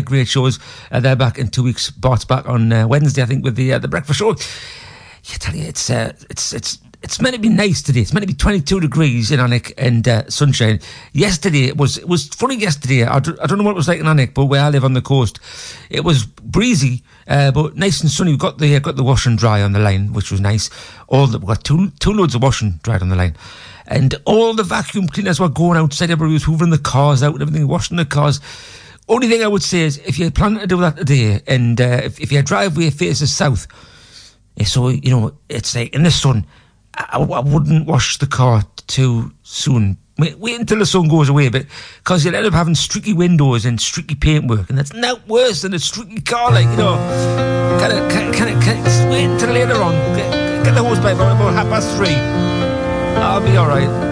great shows. They're back in 2 weeks. Bart's back on Wednesday, I think, with the breakfast show. Yeah, I tell you, it's meant to be nice today. It's meant to be 22 degrees in Alnwick and sunshine. Yesterday, it was funny yesterday. I don't know what it was like in Alnwick, but where I live on the coast, it was breezy, but nice and sunny. We got the wash and dry on the line, which was nice. We got two loads of wash and dried on the line. And all the vacuum cleaners were going outside. Everybody was hoovering the cars out and everything, washing the cars. Only thing I would say is, if you're planning to do that today, and if your driveway faces south, so, you know, it's like in the sun, I wouldn't wash the car too soon. Wait until the sun goes away, but because you'll end up having streaky windows and streaky paintwork, and that's not worse than a streaky car, like, you know. Just wait until later on. Get the hose pipe on about 3:30. I'll be alright.